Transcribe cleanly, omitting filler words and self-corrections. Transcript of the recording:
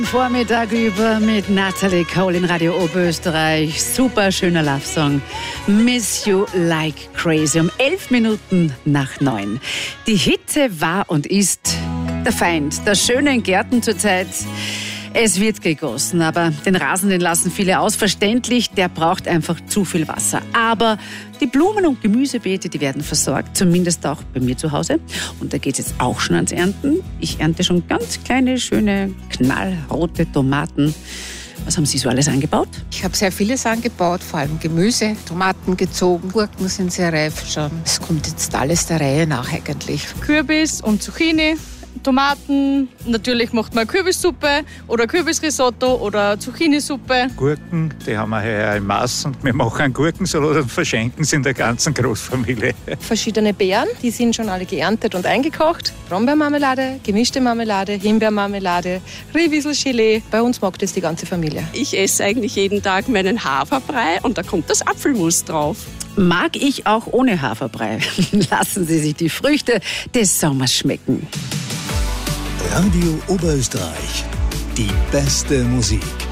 Vormittag über mit Natalie Cole in Radio Oberösterreich. Super schöner Love-Song. Miss You Like Crazy. Um 11 Minuten nach 9. Die Hitze war und ist der Feind der schönen Gärten zurzeit. Es wird gegossen, aber den Rasen, den lassen viele aus. Verständlich, der braucht einfach zu viel Wasser. Aber die Blumen- und Gemüsebeete, die werden versorgt, zumindest auch bei mir zu Hause. Und da geht es jetzt auch schon ans Ernten. Ich ernte schon ganz kleine, schöne, knallrote Tomaten. Was haben Sie so alles angebaut? Ich habe sehr vieles angebaut, vor allem Gemüse, Tomaten gezogen, Gurken sind sehr reif schon. Es kommt jetzt alles der Reihe nach eigentlich. Kürbis und Zucchini. Tomaten, natürlich macht man Kürbissuppe oder Kürbisrisotto oder Zucchini-Suppe. Gurken, die haben wir heuer im Maß und wir machen einen Gurkensalat und verschenken sie in der ganzen Großfamilie. Verschiedene Beeren, die sind schon alle geerntet und eingekocht. Brombeermarmelade, gemischte Marmelade, Himbeermarmelade, Rehwieselgelee. Bei uns mag das die ganze Familie. Ich esse eigentlich jeden Tag meinen Haferbrei und da kommt das Apfelmus drauf. Mag ich auch ohne Haferbrei. Lassen Sie sich die Früchte des Sommers schmecken. Radio Oberösterreich. Die beste Musik.